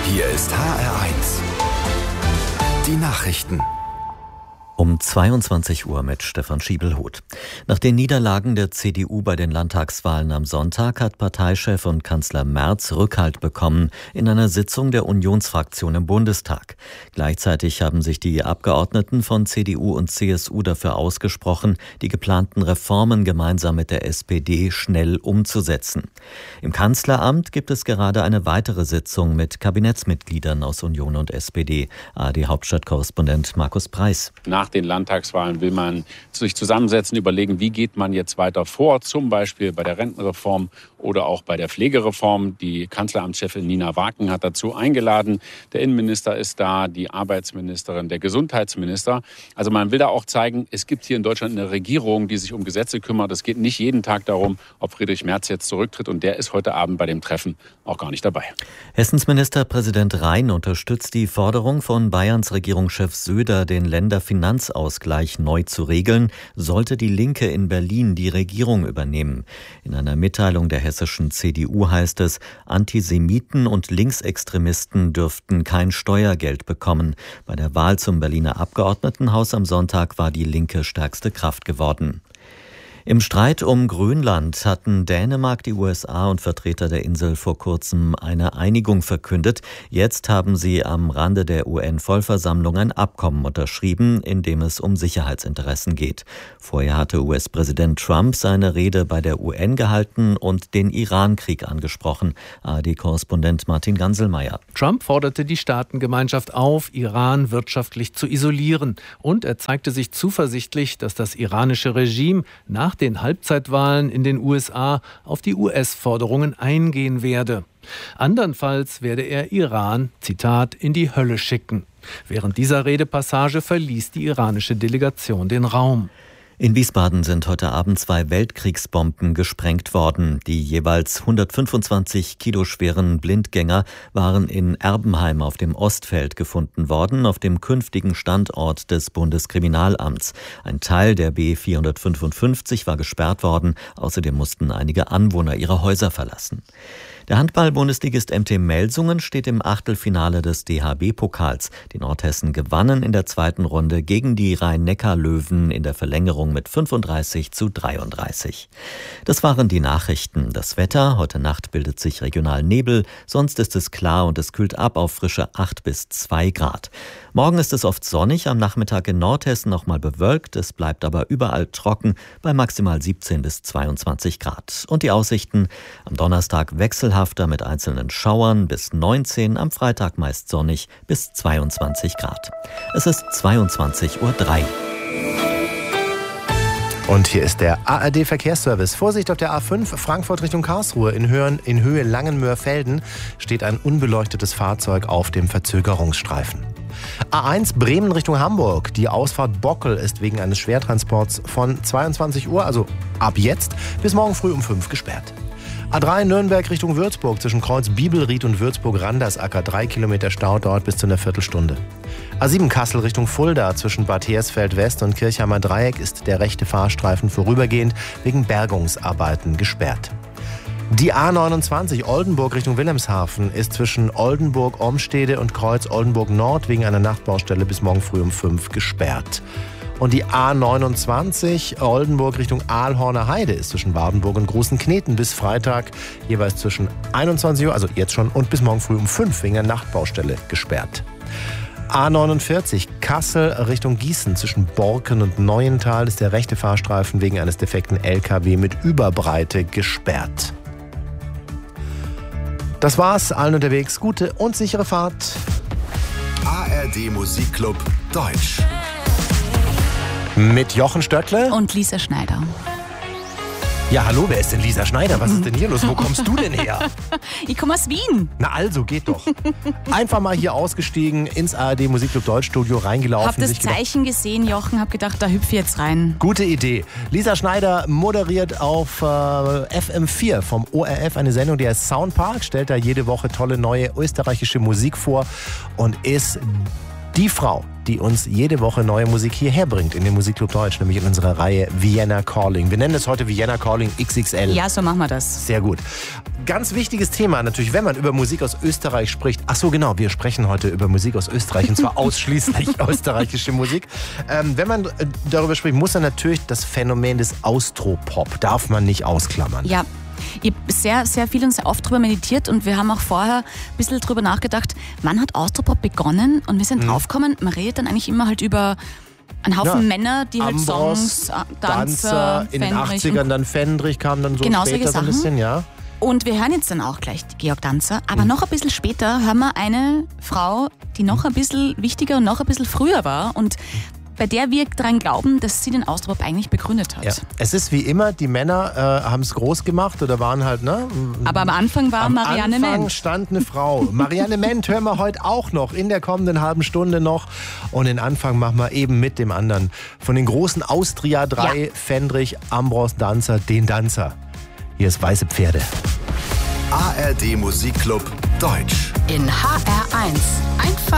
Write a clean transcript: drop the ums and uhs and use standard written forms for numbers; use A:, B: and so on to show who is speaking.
A: Hier ist HR1. Die Nachrichten.
B: Um 22 Uhr mit Stefan Schiebelhuth. Nach den Niederlagen der CDU bei den Landtagswahlen am Sonntag hat Parteichef und Kanzler Merz Rückhalt bekommen in einer Sitzung der Unionsfraktion im Bundestag. Gleichzeitig haben sich die Abgeordneten von CDU und CSU dafür ausgesprochen, die geplanten Reformen gemeinsam mit der SPD schnell umzusetzen. Im Kanzleramt gibt es gerade eine weitere Sitzung mit Kabinettsmitgliedern aus Union und SPD. ARD-Hauptstadtkorrespondent Markus Preis.
C: Nach den Landtagswahlen will man sich zusammensetzen, überlegen, wie geht man jetzt weiter vor, zum Beispiel bei der Rentenreform oder auch bei der Pflegereform. Die Kanzleramtschefin Nina Waken hat dazu eingeladen. Der Innenminister ist da, die Arbeitsministerin, der Gesundheitsminister. Also man will da auch zeigen, es gibt hier in Deutschland eine Regierung, die sich um Gesetze kümmert. Es geht nicht jeden Tag darum, ob Friedrich Merz jetzt zurücktritt. Und der ist heute Abend bei dem Treffen auch gar nicht dabei.
B: Hessens Ministerpräsident Rhein unterstützt die Forderung von Bayerns Regierungschef Söder, den Länderfinanzausgleich neu zu regeln, sollte die Linke in Berlin die Regierung übernehmen. In einer Mitteilung der hessischen CDU heißt es, Antisemiten und Linksextremisten dürften kein Steuergeld bekommen. Bei der Wahl zum Berliner Abgeordnetenhaus am Sonntag war die Linke stärkste Kraft geworden. Im Streit um Grönland hatten Dänemark, die USA und Vertreter der Insel vor kurzem eine Einigung verkündet. Jetzt haben sie am Rande der UN-Vollversammlung ein Abkommen unterschrieben, in dem es um Sicherheitsinteressen geht. Vorher hatte US-Präsident Trump seine Rede bei der UN gehalten und den Iran-Krieg angesprochen. ARD-Korrespondent Martin Ganselmeier.
D: Trump forderte die Staatengemeinschaft auf, Iran wirtschaftlich zu isolieren. Und er zeigte sich zuversichtlich, dass das iranische Regime nach den Halbzeitwahlen in den USA auf die US-Forderungen eingehen werde. Andernfalls werde er Iran, Zitat, in die Hölle schicken. Während dieser Redepassage verließ die iranische Delegation den Raum.
B: In Wiesbaden sind heute Abend 2 Weltkriegsbomben gesprengt worden. Die jeweils 125 Kilo schweren Blindgänger waren in Erbenheim auf dem Ostfeld gefunden worden, auf dem künftigen Standort des Bundeskriminalamts. Ein Teil der B455 war gesperrt worden. Außerdem mussten einige Anwohner ihre Häuser verlassen. Der Handball-Bundesligist MT Melsungen steht im Achtelfinale des DHB-Pokals. Die Nordhessen gewannen in der zweiten Runde gegen die Rhein-Neckar-Löwen in der Verlängerung mit 35:33. Das waren die Nachrichten. Das Wetter: Heute Nacht bildet sich regional Nebel, sonst ist es klar und es kühlt ab auf frische 8 bis 2 Grad. Morgen ist es oft sonnig, am Nachmittag in Nordhessen nochmal bewölkt. Es bleibt aber überall trocken bei maximal 17 bis 22 Grad. Und die Aussichten: Am Donnerstag wechselhafter mit einzelnen Schauern bis 19, am Freitag meist sonnig bis 22 Grad. Es ist 22:03 Uhr.
E: Und hier ist der ARD-Verkehrsservice. Vorsicht auf der A5 Frankfurt Richtung Karlsruhe. In Höhe Langenmöhr-Felden steht ein unbeleuchtetes Fahrzeug auf dem Verzögerungsstreifen. A1 Bremen Richtung Hamburg. Die Ausfahrt Bockel ist wegen eines Schwertransports von 22 Uhr, also ab jetzt, bis morgen früh um 5 gesperrt. A3 Nürnberg Richtung Würzburg zwischen Kreuz Bibelried und Würzburg-Randersacker. 3 Kilometer Stau, dauert bis zu einer Viertelstunde. A7 Kassel Richtung Fulda zwischen Bad Hersfeld West und Kirchheimer Dreieck ist der rechte Fahrstreifen vorübergehend wegen Bergungsarbeiten gesperrt. Die A29 Oldenburg Richtung Wilhelmshaven ist zwischen Oldenburg-Omstede und Kreuz Oldenburg-Nord wegen einer Nachtbaustelle bis morgen früh um 5 gesperrt. Und die A29 Oldenburg Richtung Aalhorner Heide ist zwischen Wardenburg und Großenkneten bis Freitag jeweils zwischen 21 Uhr, also jetzt schon, und bis morgen früh um 5 wegen einer Nachtbaustelle gesperrt. A49 Kassel Richtung Gießen zwischen Borken und Neuental ist der rechte Fahrstreifen wegen eines defekten LKW mit Überbreite gesperrt. Das war's, allen unterwegs gute und sichere Fahrt.
A: ARD Musikclub Deutsch.
E: Mit Jochen Stöckle
F: und Lisa Schneider.
E: Ja, hallo, wer ist denn Lisa Schneider? Was ist denn hier los? Wo kommst du denn her?
F: Ich komme aus Wien.
E: Na also, geht doch. Einfach mal hier ausgestiegen, ins ARD Musikclub Deutschstudio reingelaufen.
F: Hab das Zeichen gesehen, Jochen, hab gedacht, da hüpf ich jetzt rein.
E: Gute Idee. Lisa Schneider moderiert auf FM4 vom ORF eine Sendung, die heißt Soundpark, stellt da jede Woche tolle neue österreichische Musik vor und ist Die Frau, die uns jede Woche neue Musik hierher bringt in den Musikclub Deutsch, nämlich in unserer Reihe Vienna Calling. Wir nennen es heute Vienna Calling XXL.
F: Ja, so machen wir das.
E: Sehr gut. Ganz wichtiges Thema natürlich, wenn man über Musik aus Österreich spricht. Ach so, genau, wir sprechen heute über Musik aus Österreich und zwar ausschließlich österreichische Musik. Wenn man darüber spricht, muss man natürlich das Phänomen des Austropop, darf man nicht ausklammern.
F: Ja. Ich habe sehr, sehr viel und sehr oft drüber meditiert und wir haben auch vorher ein bisschen drüber nachgedacht, wann hat Austropop begonnen? Und wir sind draufgekommen, man redet dann eigentlich immer halt über einen Haufen Männer, die halt
E: Ambros,
F: Songs, Danzer,
E: in den 80ern dann Fendrich kam dann so
F: genau,
E: später so ein bisschen, ja.
F: Und wir hören jetzt dann auch gleich die Georg Danzer, aber noch ein bisschen später hören wir eine Frau, die noch ein bisschen wichtiger und noch ein bisschen früher war und bei der wir daran glauben, dass sie den Austropop eigentlich begründet hat.
E: Ja. Es ist wie immer, die Männer haben es groß gemacht oder waren halt, ne?
F: Aber am Anfang war Marianne Ment. Am Anfang
E: stand eine Frau. Marianne Ment hören wir heute auch noch, in der kommenden halben Stunde noch. Und den Anfang machen wir eben mit dem anderen. Von den großen Austria 3, Fendrich, Ambros, Danzer, den Danzer. Hier ist Weiße Pferde.
A: ARD Musikclub Deutsch.
G: In HR1.